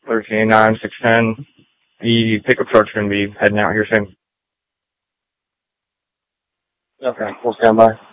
1389, 610. The pickup truck's going to be heading out here soon. Okay, we'll stand by.